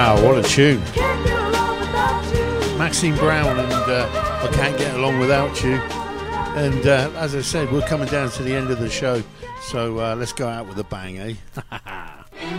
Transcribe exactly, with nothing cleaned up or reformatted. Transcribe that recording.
Wow, what a tune. Maxine Brown and uh, I Can't Get Along Without You. And uh, as I said, we're coming down to the end of the show, so uh, let's go out with a bang, eh?